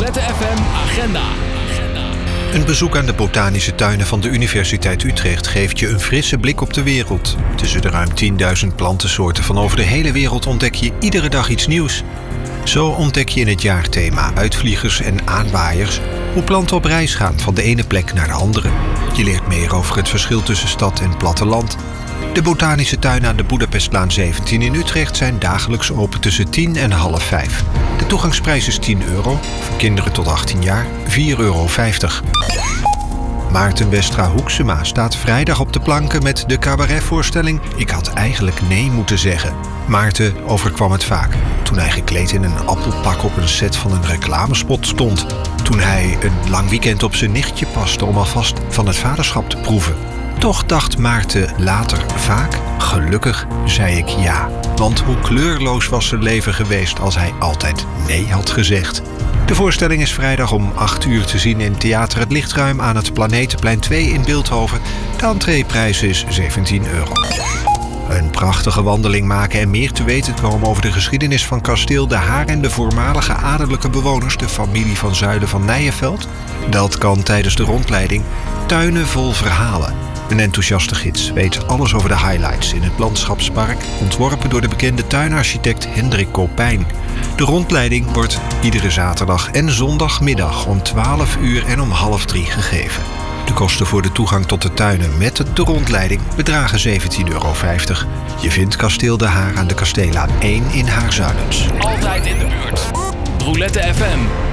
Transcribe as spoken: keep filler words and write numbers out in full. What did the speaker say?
Roulette F M Agenda. Een bezoek aan de botanische tuinen van de Universiteit Utrecht geeft je een frisse blik op de wereld. Tussen de ruim tienduizend plantensoorten van over de hele wereld ontdek je iedere dag iets nieuws. Zo ontdek je in het jaarthema Uitvliegers en aanwaaiers hoe planten op reis gaan van de ene plek naar de andere. Je leert meer over het verschil tussen stad en platteland. De botanische tuinen aan de Boedapestlaan zeventien in Utrecht zijn dagelijks open tussen tien en half vijf. De toegangsprijs is tien euro, voor kinderen tot achttien jaar vier euro vijftig. Maarten Westra Hoeksema staat vrijdag op de planken met de cabaretvoorstelling Ik had eigenlijk nee moeten zeggen. Maarten overkwam het vaak toen hij gekleed in een appelpak op een set van een reclamespot stond. Toen hij een lang weekend op zijn nichtje paste om alvast van het vaderschap te proeven. Toch dacht Maarten later vaak, gelukkig zei ik ja. Want hoe kleurloos was zijn leven geweest als hij altijd nee had gezegd. De voorstelling is vrijdag om acht uur te zien in Theater Het Lichtruim aan het Planetenplein twee in Bilthoven. De entreeprijs is zeventien euro. Een prachtige wandeling maken en meer te weten komen over de geschiedenis van kasteel De Haar en de voormalige adellijke bewoners, de familie van Zuilen van Nijenveld? Dat kan tijdens de rondleiding Tuinen vol verhalen. Een enthousiaste gids weet alles over de highlights in het landschapspark, ontworpen door de bekende tuinarchitect Hendrik Kopijn. De rondleiding wordt iedere zaterdag en zondagmiddag om twaalf uur en om half drie gegeven. De kosten voor de toegang tot de tuinen met de rondleiding bedragen zeventien euro vijftig. Je vindt Kasteel De Haar aan de Kasteelaan één in Haarzuilens. Altijd in de buurt. Roulette F M.